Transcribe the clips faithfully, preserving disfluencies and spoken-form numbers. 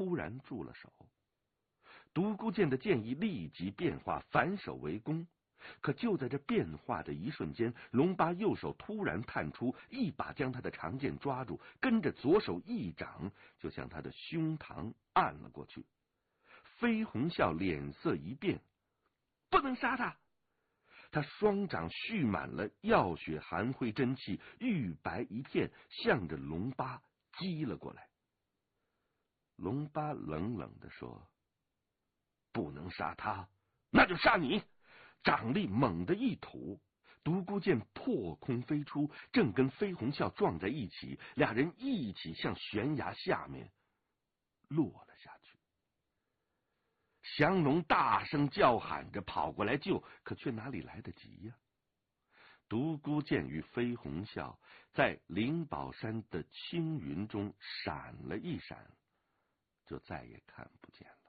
突然住了手。独孤剑的剑意立即变化，反手为攻。可就在这变化的一瞬间，龙八右手突然探出，一把将他的长剑抓住，跟着左手一掌就向他的胸膛按了过去。飞鸿啸脸色一变，不能杀他！他双掌蓄满了耀血寒灰真气，玉白一片，向着龙八击了过来。龙八冷冷地说：“不能杀他，那就杀你！”掌力猛地一吐，独孤剑破空飞出，正跟飞鸿啸撞在一起，俩人一起向悬崖下面落了下去。降龙大声叫喊着跑过来救，可却哪里来得及呀、啊？独孤剑与飞鸿啸在灵宝山的青云中闪了一闪，就再也看不见了。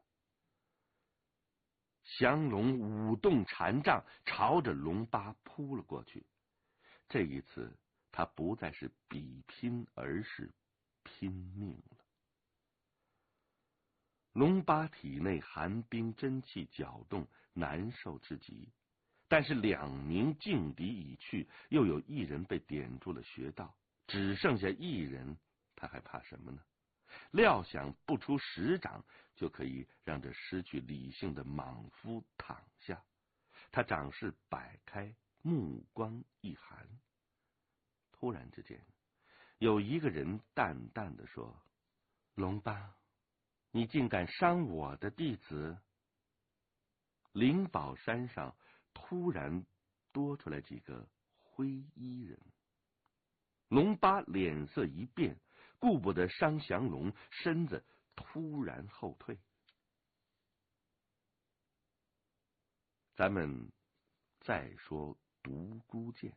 降龙舞动禅杖，朝着龙八扑了过去。这一次，他不再是比拼，而是拼命了。龙八体内寒冰真气搅动，难受至极。但是两名劲敌已去，又有一人被点住了穴道，只剩下一人，他还怕什么呢？料想不出十掌就可以让这失去理性的莽夫躺下。他掌势摆开，目光一寒。突然之间，有一个人淡淡的说：“龙八，你竟敢伤我的弟子！”灵宝山上突然多出来几个灰衣人。龙八脸色一变，顾不得伤降龙，身子突然后退。咱们再说独孤剑。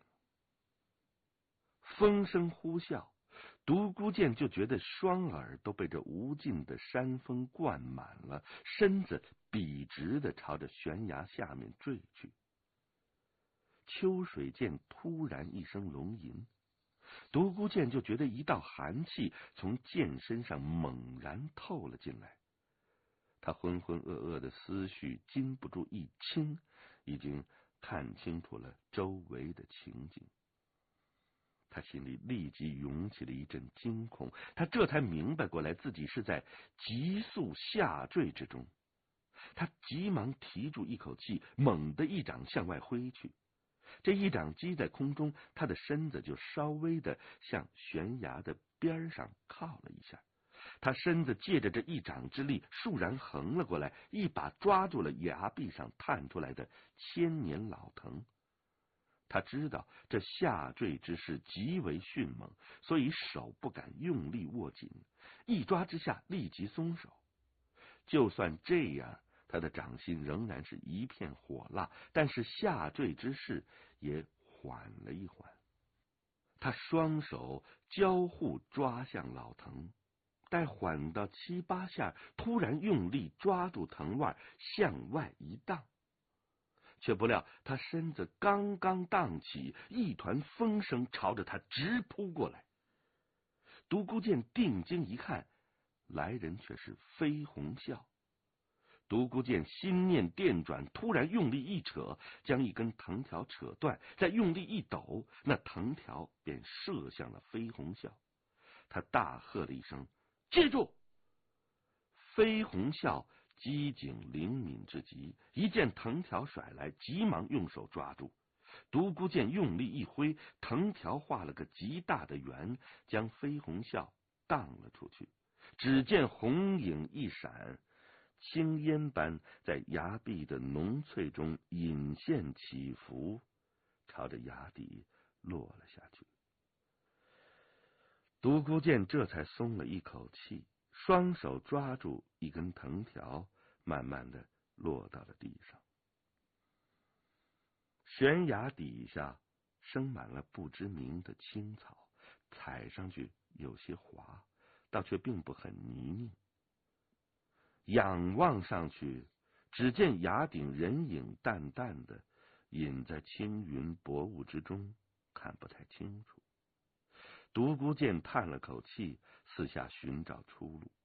风声呼啸，独孤剑就觉得双耳都被这无尽的山风灌满了，身子笔直的朝着悬崖下面坠去。秋水剑突然一声龙吟，独孤剑就觉得一道寒气从剑身上猛然透了进来。他浑浑噩噩的思绪禁不住一清，已经看清楚了周围的情景。他心里立即涌起了一阵惊恐，他这才明白过来，自己是在急速下坠之中。他急忙提住一口气，猛地一掌向外挥去。这一掌击在空中，他的身子就稍微的向悬崖的边上靠了一下。他身子借着这一掌之力，倏然横了过来，一把抓住了崖壁上探出来的千年老藤。他知道这下坠之势极为迅猛，所以手不敢用力握紧，一抓之下立即松手。就算这样，他的掌心仍然是一片火辣，但是下坠之势也缓了一缓。他双手交互抓向老藤，待缓到七八下，突然用力抓住藤蔓向外一荡。却不料他身子刚刚荡起，一团风声朝着他直扑过来。独孤剑定睛一看，来人却是飞鸿啸。独孤剑心念电转，突然用力一扯，将一根藤条扯断，再用力一抖，那藤条便射向了飞鸿啸。他大喝了一声：“记住！”飞鸿啸机警灵敏之极，一见藤条甩来，急忙用手抓住。独孤剑用力一挥，藤条画了个极大的圆，将飞鸿啸荡了出去。只见红影一闪，青烟般在崖壁的浓翠中隐现起伏，朝着崖底落了下去。独孤剑这才松了一口气，双手抓住一根藤条，慢慢的落到了地上。悬崖底下生满了不知名的青草，踩上去有些滑，倒却并不很泥泞。仰望上去，只见崖顶人影淡淡的，隐在青云薄雾之中，看不太清楚。独孤剑叹了口气，四下寻找出路。